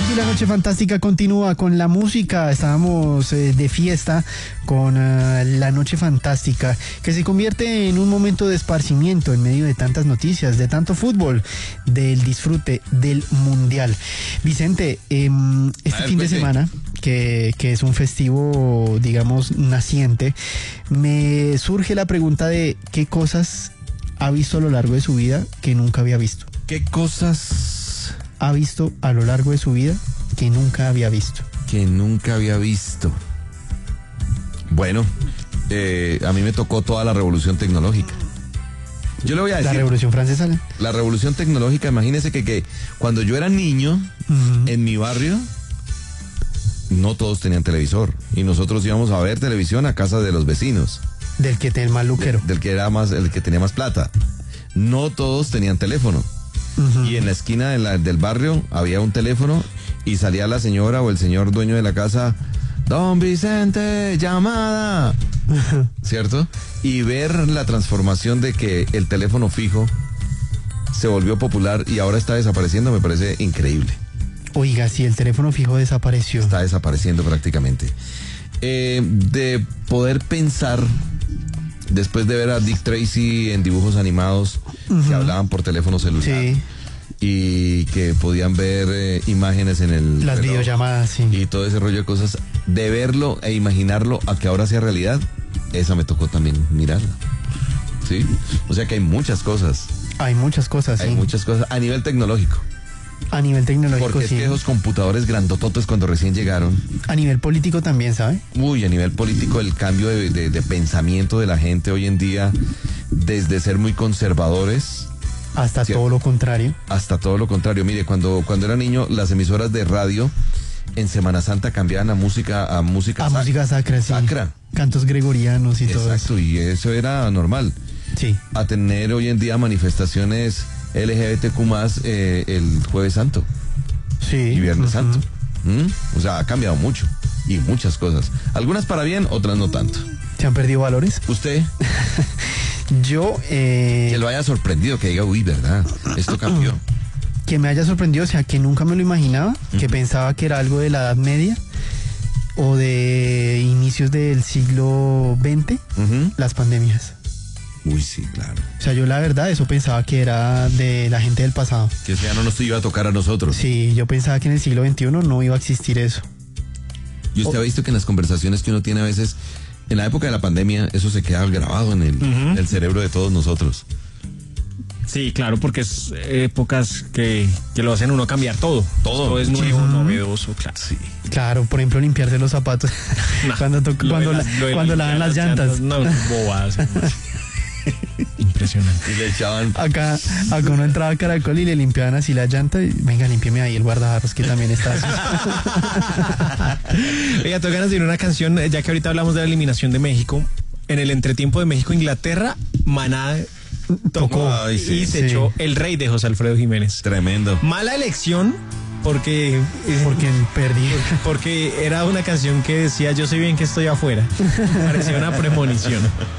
Aquí la noche fantástica continúa con la música. Estábamos de fiesta con la noche fantástica, que se convierte en un momento de esparcimiento en medio de tantas noticias, de tanto fútbol, del disfrute del mundial. Vicente, este fin de semana, que es un festivo, digamos, naciente, me surge la pregunta de qué cosas ha visto a lo largo de su vida que nunca había visto. ¿Qué cosas ha visto a lo largo de su vida que nunca había visto? Que nunca había visto. Bueno, a mí me tocó toda la revolución tecnológica. Yo le voy a decir. ¿La Revolución Francesa? La revolución tecnológica, imagínese que cuando yo era niño, en mi barrio, no todos tenían televisor. Y nosotros íbamos a ver televisión a casa de los vecinos. Del que tenía el más luquero. Del que era más, el que tenía más plata. No todos tenían teléfono. Y en la esquina del barrio había un teléfono y salía la señora o el señor dueño de la casa: Don Vicente, llamada. ¿Cierto? Y ver la transformación de que el teléfono fijo se volvió popular y ahora está desapareciendo me parece increíble. Oiga, si el teléfono fijo desapareció. Está desapareciendo prácticamente. De poder pensar, después de ver a Dick Tracy en dibujos animados que hablaban por teléfono celular, sí, y que podían ver imágenes en las videollamadas, sí, y todo ese rollo de cosas, de verlo e imaginarlo a que ahora sea realidad, esa me tocó también mirarla. ¿Sí? O sea que hay muchas cosas. Hay muchas cosas, hay muchas cosas a nivel tecnológico. A nivel tecnológico, porque sí. Es que esos computadores grandototes cuando recién llegaron. A nivel político también, ¿sabe? Uy, a nivel político el cambio de pensamiento de la gente hoy en día, desde ser muy conservadores hasta todo lo contrario. Hasta todo lo contrario. Mire, cuando era niño, las emisoras de radio en Semana Santa cambiaban a música música sacra, sí. Sacra. Cantos gregorianos y todo eso. Exacto, y eso era normal. Sí. A tener hoy en día manifestaciones LGBTQ+, el Jueves Santo. Sí. Y Viernes Santo. O sea, ha cambiado mucho. Y muchas cosas. Algunas para bien, otras no tanto. ¿Se han perdido valores? ¿Usted? Yo, que lo haya sorprendido, que diga, uy, ¿verdad? Esto cambió. Que me haya sorprendido, o sea, que nunca me lo imaginaba, que pensaba que era algo de la Edad Media o de inicios del siglo XX, las pandemias. Uy, sí, claro. O sea, yo la verdad, eso pensaba que era de la gente del pasado. Que eso ya no nos iba a tocar a nosotros. Sí, yo pensaba que en el siglo XXI no iba a existir eso. Y usted ha visto que en las conversaciones que uno tiene a veces, en la época de la pandemia, eso se queda grabado en el cerebro de todos nosotros. Sí, claro, porque es épocas que lo hacen uno cambiar todo. Todo es nuevo, novedoso, claro. Sí. Claro, por ejemplo, limpiarse los zapatos cuando lavan las llantas. No, bobadas. Impresionante. Y le echaban... Acá uno entraba a Caracol y le limpiaban así la llanta y venga, límpieme ahí el guardabarros que también está así. Oiga, tengo ganas de ir a una canción, ya que ahorita hablamos de la eliminación de México. En el entretiempo de México-Inglaterra, Maná tocó y se echó El Rey de José Alfredo Jiménez. Tremendo. Mala elección porque perdí. Porque era una canción que decía yo sé bien que estoy afuera. Parecía una premonición.